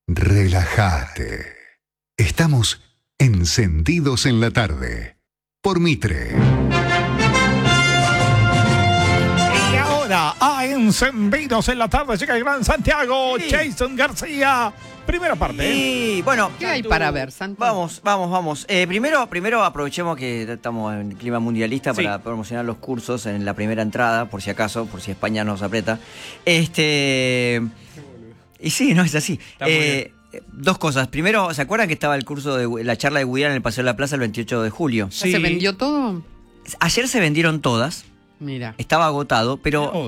Relájate. Estamos encendidos en la tarde. Por Mitre. Y ahora, a Encendidos en la tarde, llega el gran Santiago, sí. Jason García. Primera parte. Y bueno, ¿qué hay para ver, Santiago? Vamos. Primero aprovechemos que estamos en clima mundialista para promocionar los cursos en la primera entrada, por si acaso, por si España nos aprieta. Y sí, no es así. Dos cosas. Primero, ¿se acuerdan que estaba el curso de la charla de Woody Allen en el Paseo de la Plaza el 28 de julio? Sí. ¿Se vendió todo? Ayer se vendieron todas. Mira. Estaba agotado, pero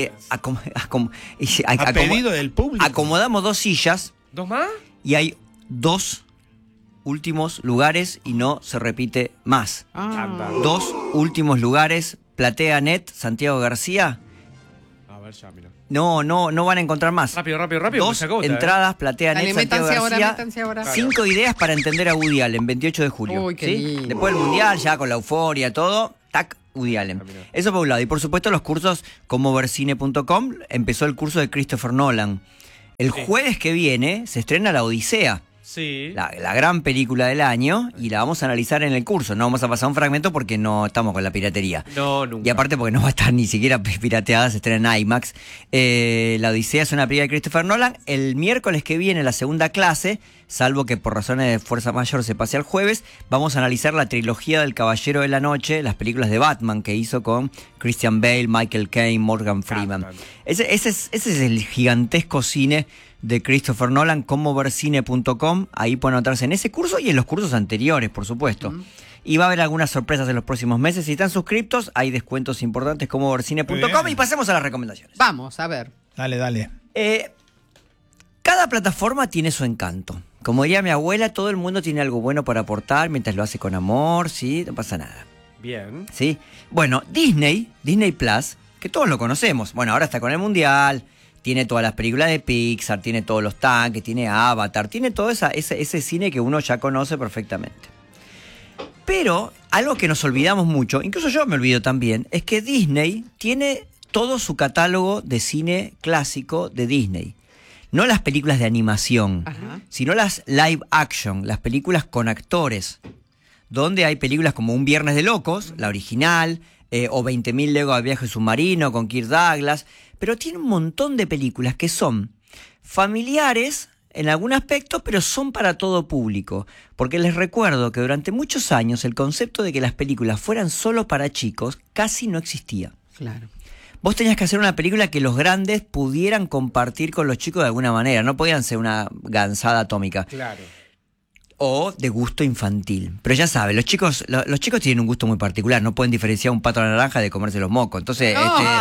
a pedido del público. Acomodamos 2 sillas. ¿2 más? Y hay 2 últimos lugares y no se repite más. 2 últimos lugares, PlateaNet, Santiago García. A ver, ya, mira. No van a encontrar más. Rápido. 2 entradas, PlateaNet, Santiago García. Ahora. 5 ideas para entender a Woody Allen, 28 de julio. Uy, qué lindo. Después del Mundial, ya con la euforia, todo, tac, Woody Allen. Eso por un lado. Y por supuesto los cursos como vercine.com. Empezó el curso de Christopher Nolan. El jueves que viene se estrena La Odisea. Sí. La gran película del año, y la vamos a analizar en el curso. No vamos a pasar un fragmento porque no estamos con la piratería. No, nunca. Y aparte porque no va a estar ni siquiera pirateada, se estrena en IMAX. La Odisea es una película de Christopher Nolan. El miércoles que viene, la segunda clase, salvo que por razones de fuerza mayor se pase al jueves, vamos a analizar la trilogía del Caballero de la Noche, las películas de Batman que hizo con Christian Bale, Michael Caine, Morgan Freeman. Ese es el gigantesco cine de Christopher Nolan, como vercine.com. Ahí pueden anotarse en ese curso y en los cursos anteriores, por supuesto. Y va a haber algunas sorpresas en los próximos meses. Si están suscriptos, hay descuentos importantes como vercine.com. Y pasemos a las recomendaciones. Vamos, a ver. Dale. Cada plataforma tiene su encanto. Como diría mi abuela, todo el mundo tiene algo bueno para aportar mientras lo hace con amor, ¿sí? No pasa nada. Bien. ¿Sí? Bueno, Disney Plus, que todos lo conocemos. Bueno, ahora está con el Mundial. Tiene todas las películas de Pixar, tiene todos los tanques, tiene Avatar, tiene todo ese cine que uno ya conoce perfectamente. Pero algo que nos olvidamos mucho, incluso yo me olvido también, es que Disney tiene todo su catálogo de cine clásico de Disney. No las películas de animación, sino las live action, las películas con actores, donde hay películas como Un Viernes de Locos, la original, o 20.000 Leguas de Viaje Submarino con Kirk Douglas, pero tiene un montón de películas que son familiares en algún aspecto, pero son para todo público. Porque les recuerdo que durante muchos años el concepto de que las películas fueran solo para chicos casi no existía. Claro. Vos tenías que hacer una película que los grandes pudieran compartir con los chicos de alguna manera. No podían ser una gansada atómica. Claro. O de gusto infantil. Pero ya sabes, los chicos tienen un gusto muy particular. No pueden diferenciar un pato a la naranja de comerse los mocos. Entonces,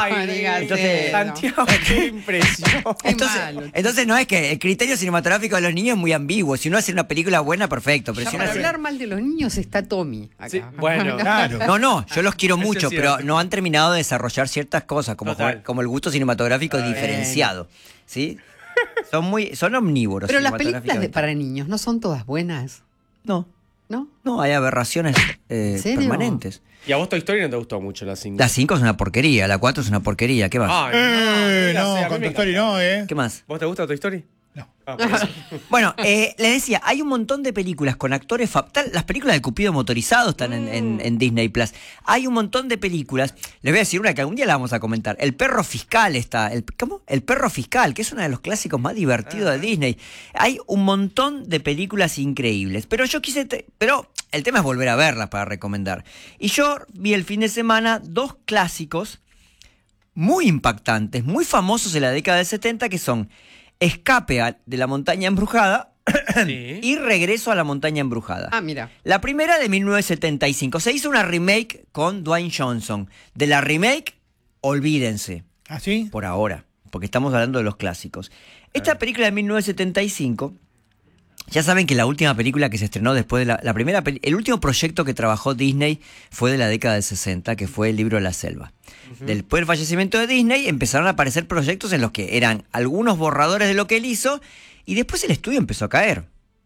Santiago, qué impresión. Entonces no es que el criterio cinematográfico de los niños es muy ambiguo. Si uno hace una película buena, perfecto. Pero ya si para uno hablar mal de los niños está Tommy acá. Sí, bueno, claro. No, yo los quiero mucho, pero no han terminado de desarrollar ciertas cosas, como el gusto cinematográfico diferenciado. ¿Sí? Son omnívoros. Pero las películas para niños no son todas buenas. No, ¿No? hay aberraciones permanentes. ¿Y a vos Toy Story no te gustó mucho la 5? La 5 es una porquería, la 4 es una porquería. ¿Qué más? Con Toy Story no, ¿Qué más? ¿Vos te gusta Toy Story? No. Bueno, les decía, hay un montón de películas con actores... Las películas de Cupido motorizado están en Disney Plus. Hay un montón de películas. Les voy a decir una que algún día la vamos a comentar. El Perro Fiscal está... ¿Cómo? El Perro Fiscal, que es uno de los clásicos más divertidos de Disney. Hay un montón de películas increíbles. Pero pero el tema es volver a verlas para recomendar. Y yo vi el fin de semana 2 clásicos muy impactantes, muy famosos en la década del 70, que son... Escape de la montaña embrujada y Regreso a la montaña embrujada. Ah, mira. La primera de 1975. Se hizo una remake con Dwayne Johnson. De la remake, olvídense. ¿Ah, sí? Por ahora, porque estamos hablando de los clásicos. Esta película de 1975, ya saben que la última película que se estrenó después de la primera el último proyecto que trabajó Disney fue de la década del 60, que fue El Libro de la Selva. Después del fallecimiento de Disney empezaron a aparecer proyectos en los que eran algunos borradores de lo que él hizo y después el estudio empezó a caer.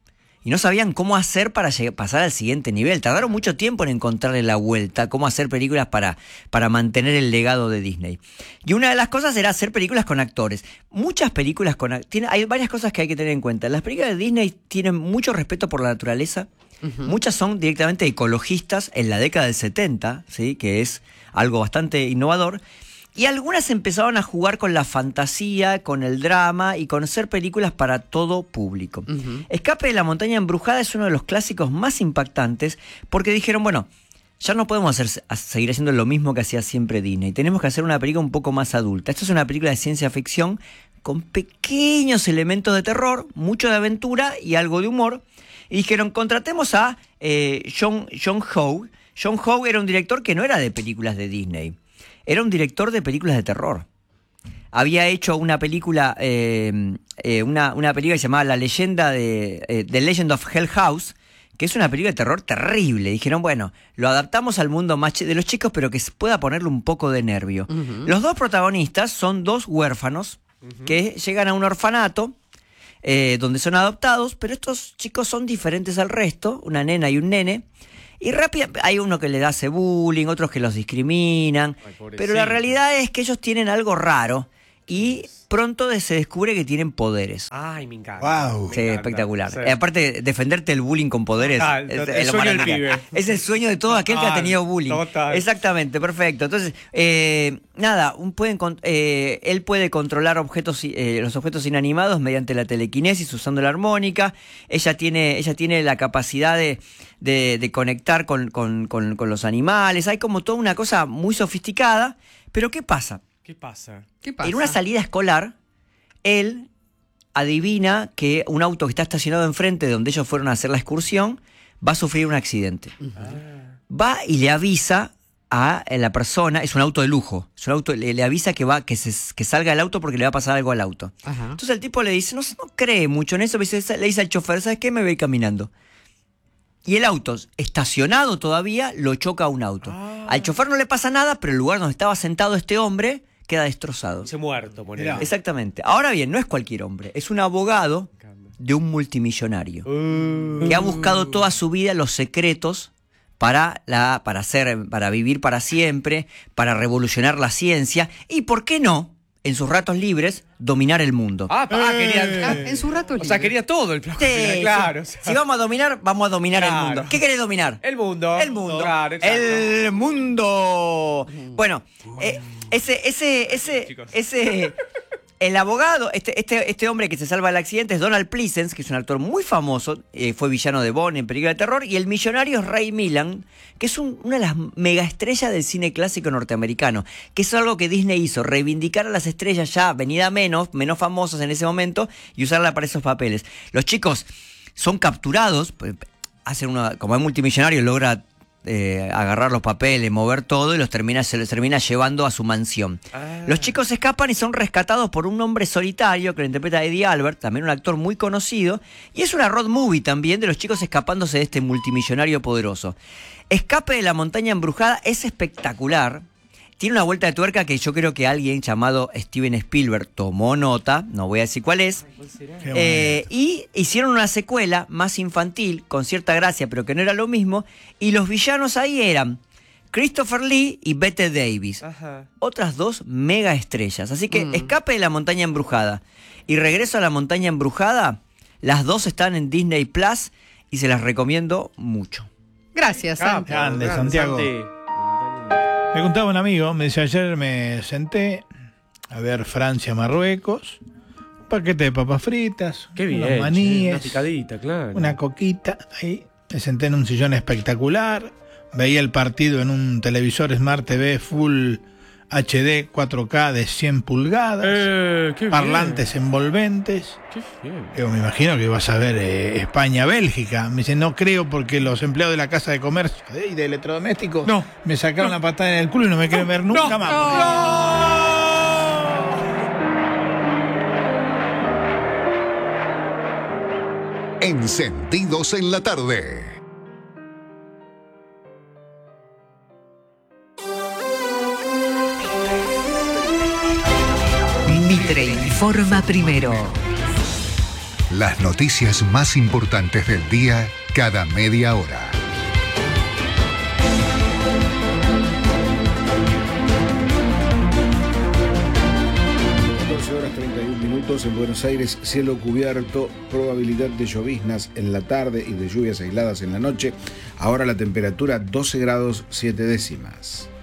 y no sabían cómo hacer para pasar al siguiente nivel. Tardaron mucho tiempo en encontrarle la vuelta, cómo hacer películas para mantener el legado de Disney. Y una de las cosas era hacer películas con actores. Muchas películas hay varias cosas que hay que tener en cuenta. Las películas de Disney tienen mucho respeto por la naturaleza. Muchas son directamente ecologistas en la década del 70, ¿sí? Que es algo bastante innovador. Y algunas empezaron a jugar con la fantasía, con el drama y con hacer películas para todo público. Escape de la montaña embrujada es uno de los clásicos más impactantes porque dijeron, bueno, ya no podemos seguir haciendo lo mismo que hacía siempre Disney. Tenemos que hacer una película un poco más adulta. Esto es una película de ciencia ficción con pequeños elementos de terror, mucho de aventura y algo de humor. Y dijeron, contratemos a John Howe. John Howe era un director que no era de películas de Disney. Era un director de películas de terror. Había hecho una película, una película que se llamaba La leyenda de The Legend of Hell House, que es una película de terror terrible. Dijeron, bueno, lo adaptamos al mundo más de los chicos, pero que se pueda ponerle un poco de nervio. Los dos protagonistas son dos huérfanos que llegan a un orfanato donde son adoptados, pero estos chicos son diferentes al resto, una nena y un nene. Y hay uno que le hace bullying, otros que los discriminan. Pero la realidad es que ellos tienen algo raro y pronto se descubre que tienen poderes. Ay, me encanta. Wow. Sí, espectacular. Sí. Aparte, defenderte del bullying con poderes el sueño del pibe. Es el sueño de todo aquel que ha tenido bullying. Total. Exactamente, perfecto. Entonces, nada, él puede controlar los objetos inanimados mediante la telequinesis usando la armónica. Ella tiene la capacidad de conectar con los animales. Hay como toda una cosa muy sofisticada. Pero ¿qué pasa? ¿Qué pasa? En una salida escolar, él adivina que un auto que está estacionado enfrente de donde ellos fueron a hacer la excursión va a sufrir un accidente. Va y le avisa a la persona, es un auto de lujo, es un auto, le avisa que salga el auto porque le va a pasar algo al auto. Entonces el tipo le dice, no cree mucho en eso, le dice al chofer, ¿sabes qué? Me voy caminando. Y el auto, estacionado todavía, lo choca a un auto. Al chofer no le pasa nada, pero el lugar donde estaba sentado este hombre queda destrozado. Se muerto, por ejemplo. Exactamente. Ahora bien, no es cualquier hombre, es un abogado de un multimillonario que ha buscado toda su vida los secretos para vivir para siempre, para revolucionar la ciencia y, ¿por qué no?, en sus ratos libres, dominar el mundo. Quería... en sus ratos libres. O sea, quería todo el plan. Sí, claro. sí. Si vamos a dominar el mundo. ¿Qué querés dominar? El mundo. El mundo. Claro, exacto. El mundo. Bueno, el abogado, este hombre que se salva del accidente es Donald Pleasence, que es un actor muy famoso, fue villano de Bond en película de terror, y el millonario es Ray Milland, que es una de las megaestrellas del cine clásico norteamericano, que es algo que Disney hizo, reivindicar a las estrellas ya venida menos famosas en ese momento y usarla para esos papeles. Los chicos son capturados, como es multimillonario, logra agarrar los papeles, mover todo y se los termina llevando a su mansión. Los chicos escapan y son rescatados por un hombre solitario que lo interpreta Eddie Albert, también un actor muy conocido, y es una road movie también de los chicos escapándose de este multimillonario poderoso. Escape de la montaña embrujada es espectacular. Tiene una vuelta de tuerca que yo creo que alguien llamado Steven Spielberg tomó nota, no voy a decir cuál es, y hicieron una secuela más infantil, con cierta gracia, pero que no era lo mismo, y los villanos ahí eran Christopher Lee y Bette Davis, otras dos mega estrellas. Así que Escape de la montaña embrujada y Regreso a la montaña embrujada, las dos están en Disney Plus y se las recomiendo mucho. Gracias, Santi. Grande, Santiago. Me contaba un amigo, me dice, ayer me senté a ver Francia-Marruecos, un paquete de papas fritas, Qué bien, unos maníes, una picadita, claro. una coquita, ahí me senté en un sillón espectacular, veía el partido en un televisor Smart TV Full HD 4K de 100 pulgadas, qué parlantes envolventes. Qué bien. Yo me imagino que vas a ver España-Bélgica. Me dice, no creo porque los empleados de la Casa de Comercio y de electrodomésticos me sacaron la patada en el culo y no me quieren ver nunca más. Encendidos en la tarde. Mitre informa primero. Las noticias más importantes del día cada media hora. 12:31 en Buenos Aires, cielo cubierto, probabilidad de lloviznas en la tarde y de lluvias aisladas en la noche. Ahora la temperatura 12 grados 7 décimas.